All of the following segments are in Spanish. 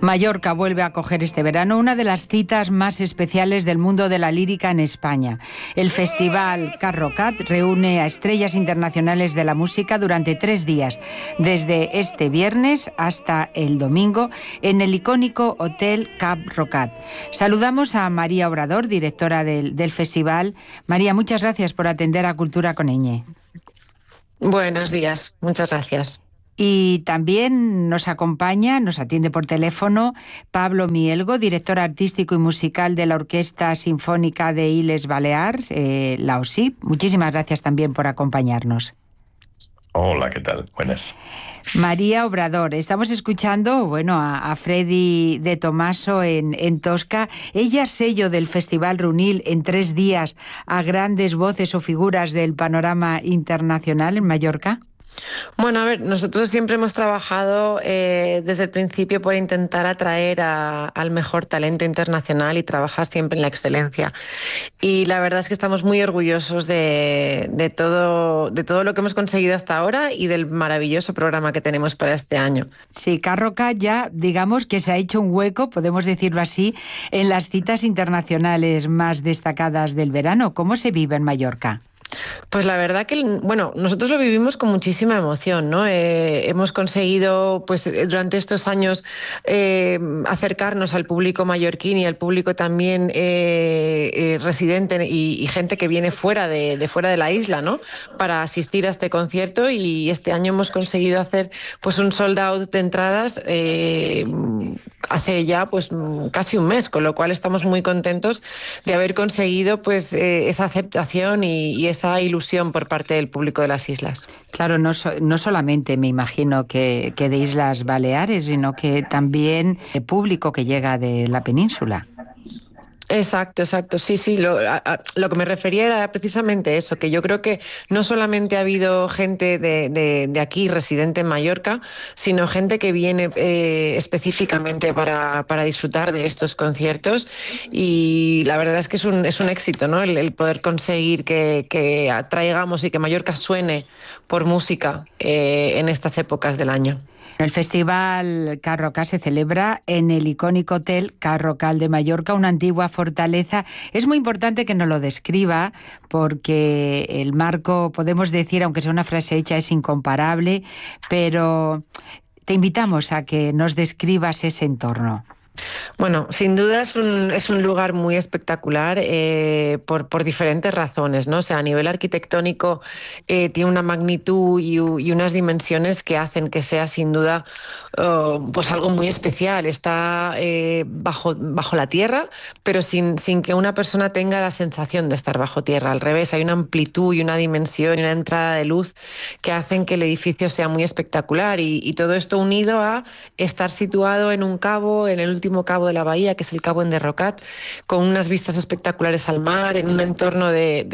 Mallorca vuelve a acoger este verano una de las citas más especiales del mundo de la lírica en España. El festival Carrocat reúne a estrellas internacionales de la música durante 3 días, desde este viernes hasta el domingo, en el icónico Hotel Carrocat. Saludamos a María Obrador, directora del festival. María, muchas gracias por atender a Cultura con Ñ. Buenos días, muchas gracias. Y también nos acompaña, nos atiende por teléfono, Pablo Mielgo, director artístico y musical de la Orquesta Sinfónica de Illes Balears, la OSIP. Muchísimas gracias también por acompañarnos. Hola, ¿qué tal? Buenas. María Obrador, estamos escuchando a Freddy de Tomaso en Tosca. Ella es sello del Festival Reunir en 3 días a grandes voces o figuras del panorama internacional en Mallorca. Bueno, a ver, nosotros siempre hemos trabajado desde el principio por intentar atraer al mejor talento internacional y trabajar siempre en la excelencia. Y la verdad es que estamos muy orgullosos de todo lo que hemos conseguido hasta ahora y del maravilloso programa que tenemos para este año. Sí, Carrocat ya, digamos que se ha hecho un hueco, podemos decirlo así, en las citas internacionales más destacadas del verano. ¿Cómo se vive en Mallorca? Pues la verdad que, nosotros lo vivimos con muchísima emoción, ¿no? Hemos conseguido, pues, durante estos años acercarnos al público mallorquín y al público también residente y gente que viene fuera de la isla, ¿no? Para asistir a este concierto, y este año hemos conseguido hacer, pues, un sold out de entradas hace ya, pues, casi un mes, con lo cual estamos muy contentos de haber conseguido, pues, esa aceptación y esa ilusión por parte del público de las islas. Claro, no solamente me imagino que de Islas Baleares, sino que también el público que llega de la península. Exacto. Sí. Lo que me refería era precisamente eso, que yo creo que no solamente ha habido gente de aquí, residente en Mallorca, sino gente que viene específicamente para disfrutar de estos conciertos, y la verdad es que es un éxito, ¿no? El poder conseguir que atraigamos y que Mallorca suene por música en estas épocas del año. El Festival Carrocat se celebra en el icónico Hotel Carrocat de Mallorca, una antigua fortaleza. Es muy importante que nos lo describa, porque el marco, podemos decir, aunque sea una frase hecha, es incomparable, pero te invitamos a que nos describas ese entorno. Bueno, sin duda es un lugar muy espectacular por diferentes razones, ¿no? O sea, a nivel arquitectónico tiene una magnitud y unas dimensiones que hacen que sea sin duda pues algo muy especial. Está bajo la tierra, pero sin que una persona tenga la sensación de estar bajo tierra. Al revés, hay una amplitud y una dimensión y una entrada de luz que hacen que el edificio sea muy espectacular, y todo esto unido a estar situado en un cabo, en el último cabo de la bahía, que es el Cabo Enderrocat, con unas vistas espectaculares al mar, en un entorno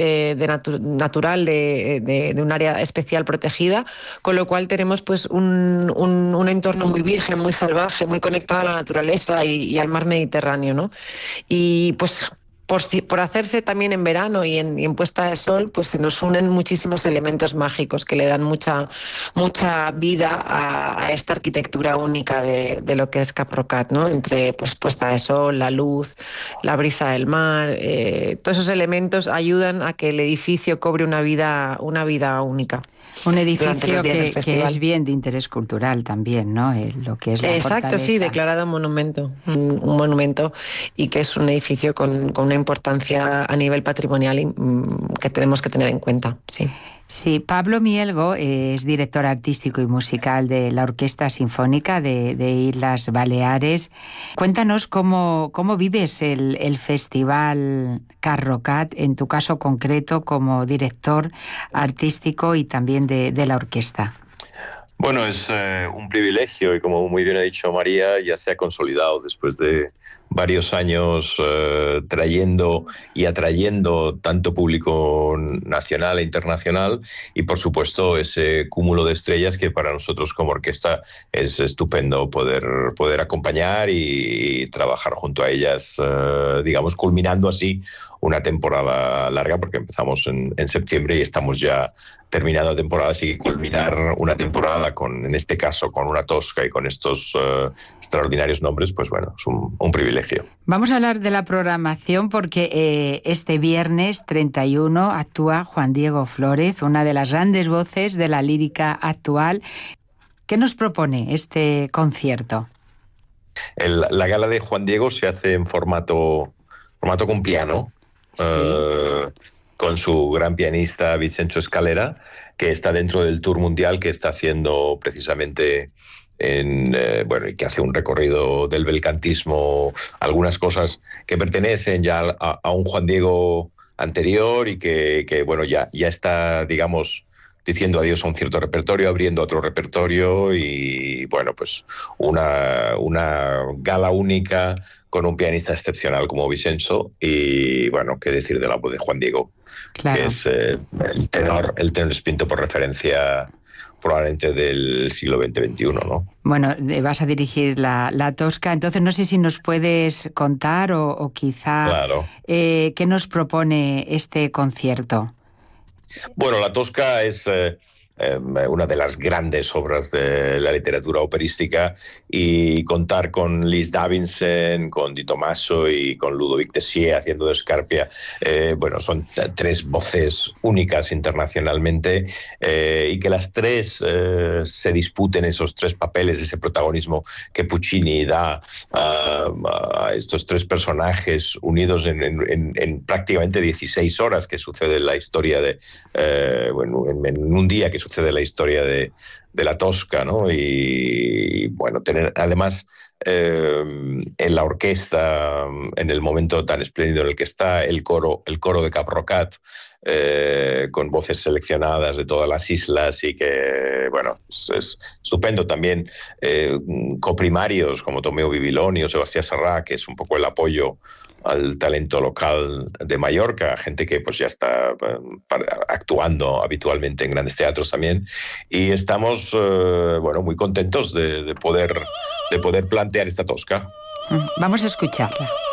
natural de un área especial protegida, con lo cual tenemos, pues, un entorno muy virgen, muy salvaje, muy conectado a la naturaleza y al mar Mediterráneo, ¿no? Y pues por hacerse también en verano y en puesta de sol, pues se nos unen muchísimos elementos mágicos que le dan mucha vida a esta arquitectura única de lo que es Carrocat, ¿no? Entre, pues, puesta de sol, la luz, la brisa del mar, todos esos elementos ayudan a que el edificio cobre una vida única. Un edificio que es bien de interés cultural también, ¿no? Lo que es la Exacto, fortaleza. Sí, declarado monumento, un monumento, y que es un edificio con una importancia a nivel patrimonial que tenemos que tener en cuenta, sí. Sí, Pablo Mielgo es director artístico y musical de la Orquesta Sinfónica de Islas Baleares. Cuéntanos cómo vives el Festival Carrocat, en tu caso concreto como director artístico y también de la orquesta. Bueno, es un privilegio, y como muy bien ha dicho María, ya se ha consolidado después de varios años trayendo y atrayendo tanto público nacional e internacional, y por supuesto ese cúmulo de estrellas que para nosotros como orquesta es estupendo poder acompañar y trabajar junto a ellas, digamos, culminando así una temporada larga, porque empezamos en septiembre y estamos ya terminando la temporada, así que culminar una temporada acompañarla en este caso, con una tosca y con estos extraordinarios nombres, pues bueno, es un privilegio. Vamos a hablar de la programación porque este viernes 31 actúa Juan Diego Flórez, una de las grandes voces de la lírica actual. ¿Qué nos propone este concierto? La gala de Juan Diego se hace en formato con piano, Sí. con su gran pianista Vincenzo Scalera, que está dentro del tour mundial que está haciendo precisamente y que hace un recorrido del belcantismo, algunas cosas que pertenecen ya a un Juan Diego anterior y que bueno, ya está, digamos, diciendo adiós a un cierto repertorio, abriendo otro repertorio y, bueno, pues una gala única con un pianista excepcional como Vincenzo y, bueno, qué decir de la voz de Juan Diego, Claro. que es el tenor Espinto por referencia probablemente del siglo XX-XXI, ¿no? Bueno, vas a dirigir la Tosca, entonces no sé si nos puedes contar o quizá Claro. ¿qué nos propone este concierto? Bueno, La Tosca es una de las grandes obras de la literatura operística y contar con Lis Davidson, con Di Tommaso y con Ludovic Tessier haciendo de Scarpia, bueno, son tres voces únicas internacionalmente y que las tres se disputen esos tres papeles, ese protagonismo que Puccini da a estos tres personajes unidos en prácticamente 16 horas que sucede la historia de en un día que sucede la historia de la Tosca, ¿no? Y bueno, tener además en la orquesta, en el momento tan espléndido en el que está, el coro de Cap Rocat, con voces seleccionadas de todas las islas y que, bueno, es estupendo también. Coprimarios como Tomeo Bibiloni o Sebastián Serrat, que es un poco el apoyo al talento local de Mallorca, gente que pues ya está actuando habitualmente en grandes teatros también, y estamos bueno, muy contentos de poder plantear esta Tosca. Vamos a escucharla.